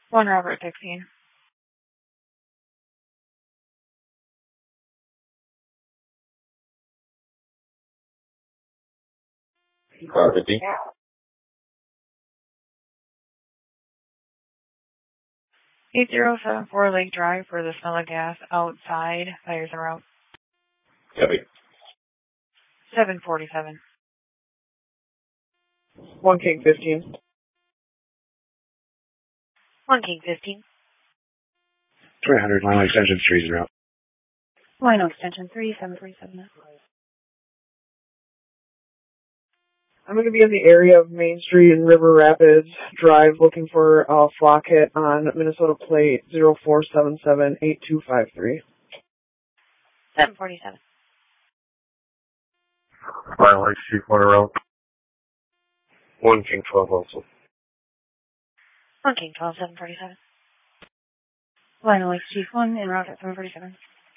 1 Robert 16. Car 50. 8074 Lake Drive for the smell of gas outside. Fires are out. Copy. 747. 1 King 15. 1 King 15. 300 line extension 3 is out. Line extension 3737. I'm going to be in the area of Main Street and River Rapids Drive looking for a flock hit on Minnesota plate 04778253. 747. Final X Chief 1 around. 1 King 12 also. 1 King 12 747. Line Chief 1 en route at 747.